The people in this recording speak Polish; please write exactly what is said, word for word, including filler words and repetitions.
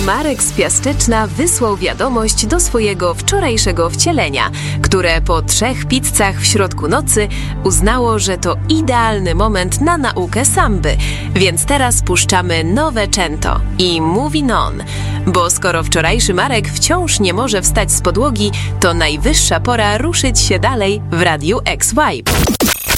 Marek z Piasczyczna wysłał wiadomość do swojego wczorajszego wcielenia, które po trzech pizzach w środku nocy uznało, że to idealny moment na naukę samby, więc teraz puszczamy nowe cento i moving on, bo skoro wczorajszy Marek wciąż nie może wstać z podłogi, to najwyższa pora ruszyć się dalej w Radiu X-Vibe.